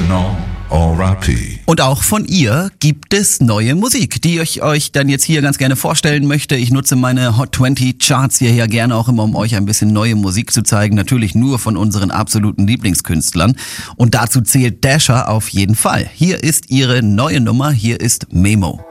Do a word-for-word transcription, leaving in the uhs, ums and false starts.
Original R I P. Und auch von ihr gibt es neue Musik, die ich euch dann jetzt hier ganz gerne vorstellen möchte. Ich nutze meine Hot zwanzig Charts hier ja gerne auch immer, um euch ein bisschen neue Musik zu zeigen. Natürlich nur von unseren absoluten Lieblingskünstlern. Und dazu zählt Dasher auf jeden Fall. Hier ist ihre neue Nummer, hier ist Memo.